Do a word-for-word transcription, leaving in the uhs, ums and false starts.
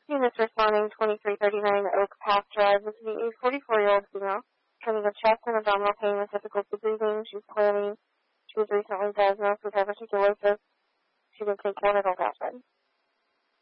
Units responding twenty-three thirty-nine Oak Path Drive. This is a forty-four-year-old female coming with chest and abdominal pain with difficulty breathing. She's planning. She was recently diagnosed with diverticulosis. She can take one adult aspirin.